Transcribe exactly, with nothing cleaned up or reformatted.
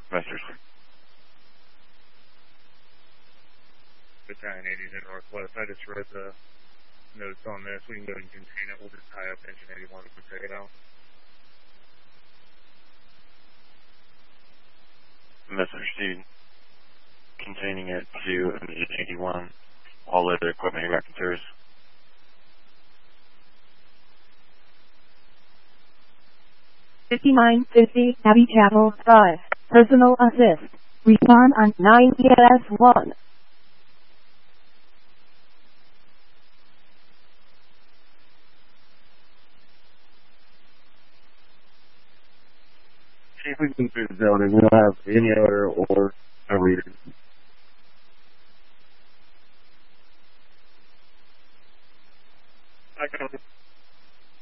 Messers. Battalion eighty to Northwest. I just read the notes on this. We can go and contain it. We'll just tie up engine eighty-one and take it out. Message to containing it to engine eighty-one. All other equipment back in service. fifty-nine fifty, Abby Chapel five. Personal assist. Respond on nine E S one. See if we can clear the zone, and we don't have any other or no readers.